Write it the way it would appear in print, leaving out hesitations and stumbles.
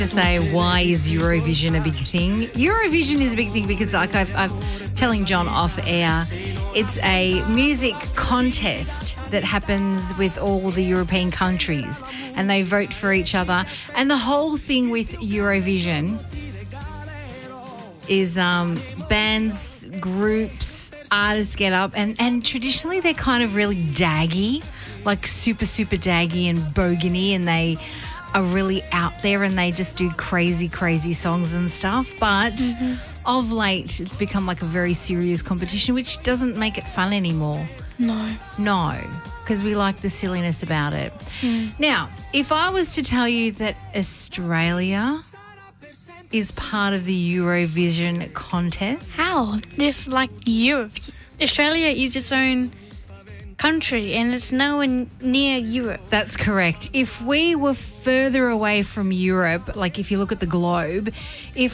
To say, why is Eurovision a big thing? Eurovision is a big thing because, like I'm telling John off air, it's a music contest that happens with all the European countries, and they vote for each other. And the whole thing with Eurovision is bands, groups, artists get up, and traditionally they're kind of really daggy, like super, super daggy and bogany, and they are really out there and they just do crazy, crazy songs and stuff. But of late, it's become like a very serious competition, which doesn't make it fun anymore. No, because we like the silliness about it. Now, if I was to tell you that Australia is part of the Eurovision contest. How? This like Europe. Australia is its own country and it's nowhere near Europe. That's correct. If we were further away from Europe, like if you look at the globe, if